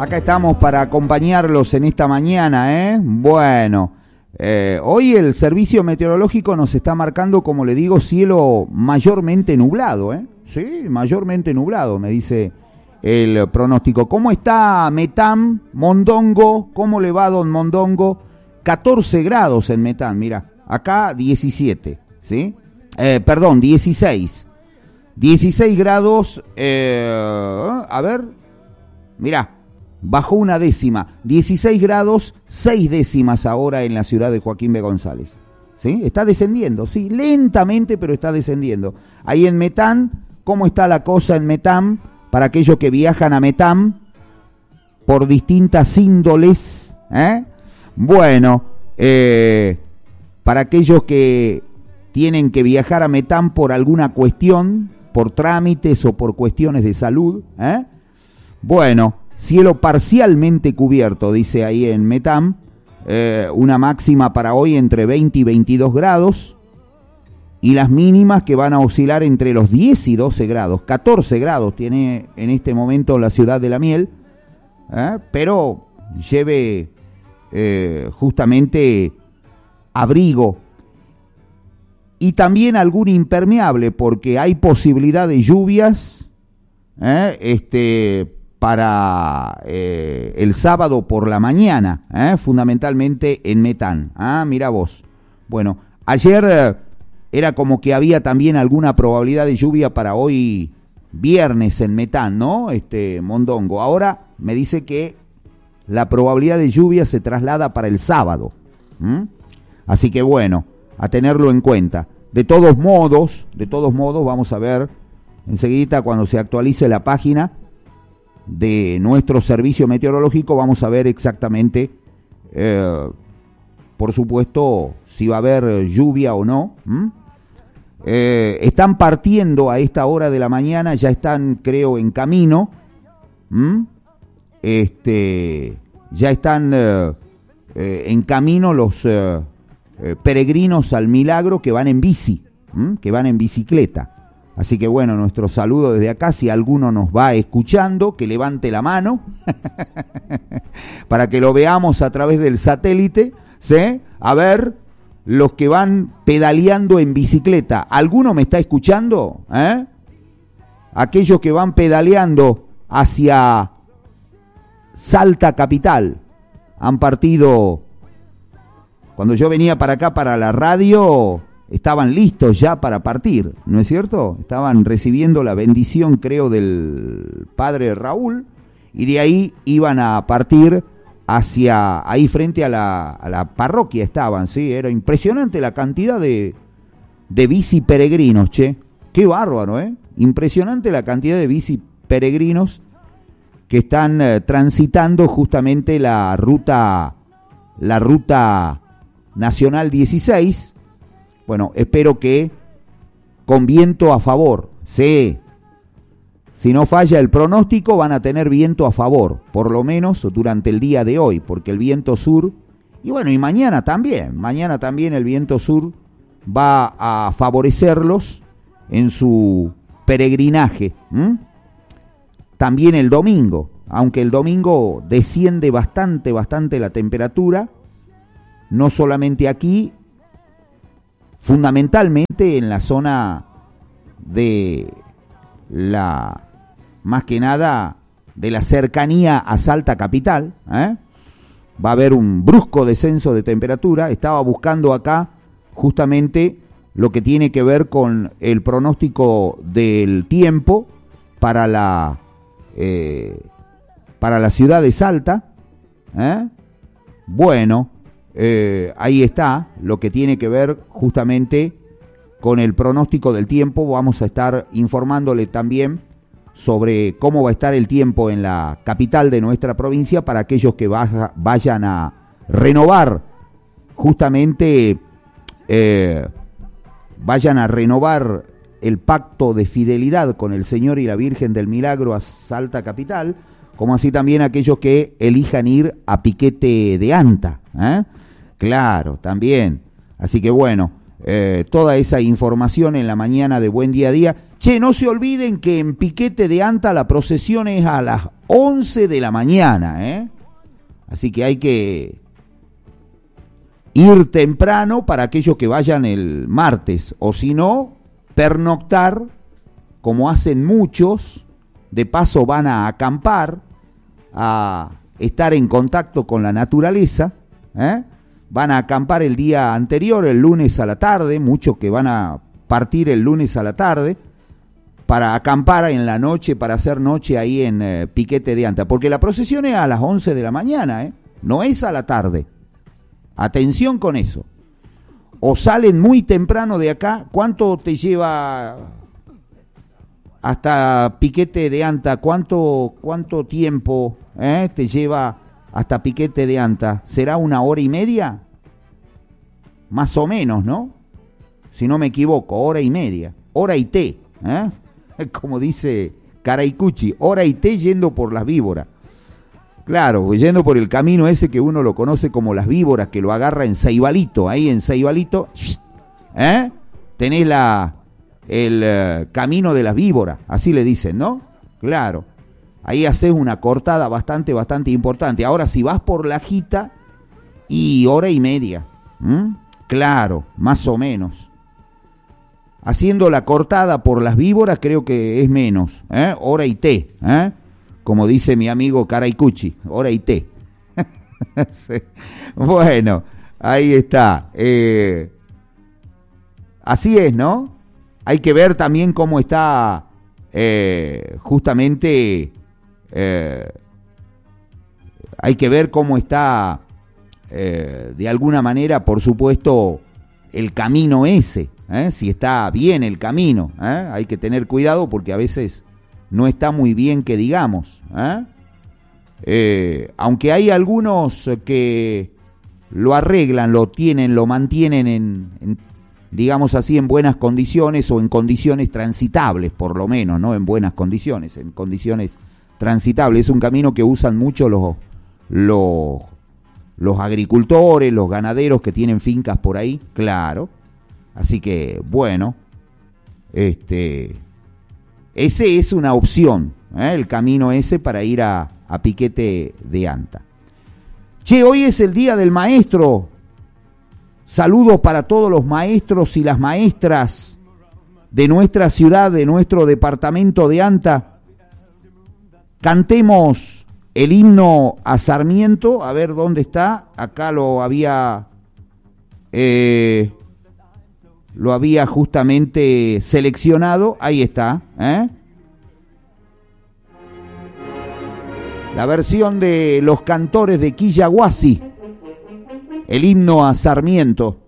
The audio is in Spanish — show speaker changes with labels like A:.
A: Acá estamos para acompañarlos en esta mañana, Bueno, hoy el servicio meteorológico nos está marcando, como le digo, cielo mayormente nublado, Sí, mayormente nublado, me dice el pronóstico. ¿Cómo está Metán, Mondongo? ¿Cómo le va, don Mondongo? 14 grados en Metán, mira. Acá 17, ¿sí? 16. 16 grados, a ver, mirá, bajó una décima. 16 grados, 6 décimas ahora en la ciudad de Joaquín B. González. ¿Sí? Está descendiendo, sí, lentamente, pero está descendiendo. Ahí en Metán, ¿cómo está la cosa en Metán? Para aquellos que viajan a Metán por distintas índoles, Bueno, para aquellos que tienen que viajar a Metán por alguna cuestión, por trámites o por cuestiones de salud, Bueno, cielo parcialmente cubierto, dice ahí en Metán, una máxima para hoy entre 20 y 22 grados, y las mínimas que van a oscilar entre los 10 y 12 grados. 14 grados tiene en este momento la ciudad de La Miel, pero lleve justamente abrigo y también algún impermeable, porque hay posibilidad de lluvias para el sábado por la mañana, fundamentalmente en Metán. Mira vos. Bueno, ayer era como que había también alguna probabilidad de lluvia para hoy viernes en Metán, ¿no? Mondongo. Ahora me dice que la probabilidad de lluvia se traslada para el sábado. Así que bueno, a tenerlo en cuenta. De todos modos, vamos a ver enseguida cuando se actualice la página de nuestro servicio meteorológico, vamos a ver exactamente, por supuesto, si va a haber lluvia o no. Están partiendo a esta hora de la mañana, ya están, creo, en camino. Ya están en camino los peregrinos al milagro que van en bici, que van en bicicleta. Así que bueno, nuestro saludo desde acá, si alguno nos va escuchando, que levante la mano para que lo veamos a través del satélite, ¿sí? A ver, los que van pedaleando en bicicleta, ¿alguno me está escuchando? Aquellos que van pedaleando hacia Salta capital, han partido. Cuando yo venía para acá, para la radio, estaban listos ya para partir, ¿no es cierto? Estaban recibiendo la bendición, creo, del padre Raúl, y de ahí iban a partir hacia, ahí frente a la parroquia estaban, ¿sí? Era impresionante la cantidad de bici peregrinos, che. Qué bárbaro, Impresionante la cantidad de bici peregrinos que están transitando justamente la ruta Nacional 16, bueno, espero que con viento a favor, sí. Si no falla el pronóstico, van a tener viento a favor, por lo menos durante el día de hoy, porque el viento sur, y bueno, y mañana también el viento sur va a favorecerlos en su peregrinaje. También el domingo, aunque el domingo desciende bastante la temperatura, no solamente aquí, fundamentalmente en la zona de más que nada, de la cercanía a Salta capital, va a haber un brusco descenso de temperatura. Estaba buscando acá justamente lo que tiene que ver con el pronóstico del tiempo para la ciudad de Salta. Bueno, ahí está lo que tiene que ver justamente con el pronóstico del tiempo. Vamos a estar informándole también sobre cómo va a estar el tiempo en la capital de nuestra provincia para aquellos que vayan a renovar justamente el pacto de fidelidad con el Señor y la Virgen del Milagro a Salta capital, como así también aquellos que elijan ir a Piquete de Anta, claro, también. Así que bueno, toda esa información en la mañana de Buen Día a Día. Che, no se olviden que en Piquete de Anta la procesión es a las 11 de la mañana, ¿eh? Así que hay que ir temprano para aquellos que vayan el martes, o si no, pernoctar, como hacen muchos, de paso van a acampar, a estar en contacto con la naturaleza, van a acampar el día anterior, el lunes a la tarde, muchos que van a partir el lunes a la tarde, para acampar en la noche, para hacer noche ahí en Piquete de Anta, porque la procesión es a las 11 de la mañana, no es a la tarde. Atención con eso. O salen muy temprano de acá. ¿Cuánto te lleva hasta Piquete de Anta? ¿Cuánto tiempo te lleva hasta Piquete de Anta? ¿Será 1 hora y media? Más o menos, ¿no? Si no me equivoco, 1 hora y media. Hora y té, como dice Caraicuchi, hora y té yendo por las víboras. Claro, yendo por el camino ese que uno lo conoce como las víboras, que lo agarra en Ceibalito, ahí en Ceibalito, tenés el camino de las víboras, así le dicen, ¿no? Claro, ahí haces una cortada bastante importante. Ahora, si vas por la Jita, y 1 hora y media, claro, más o menos. Haciendo la cortada por las víboras creo que es menos, hora y té, como dice mi amigo Caraicuchi, hora y té. Sí. Bueno, ahí está. Así es, ¿no? Hay que ver también cómo está justamente, hay que ver cómo está de alguna manera, por supuesto, el camino ese, si está bien el camino, hay que tener cuidado porque a veces no está muy bien que digamos, aunque hay algunos que lo arreglan, lo tienen, lo mantienen en, digamos así, en buenas condiciones o en condiciones transitables, por lo menos, no en buenas condiciones, en condiciones transitables. Es un camino que usan mucho los agricultores, los ganaderos que tienen fincas por ahí, claro. Así que, bueno, ese es una opción, el camino ese para ir a Piquete de Anta. Che, hoy es el Día del Maestro. Saludos para todos los maestros y las maestras de nuestra ciudad, de nuestro departamento de Anta. Cantemos el himno a Sarmiento, a ver dónde está. Acá lo había justamente seleccionado, ahí está, la versión de los cantores de Quillahuasi, el himno a Sarmiento.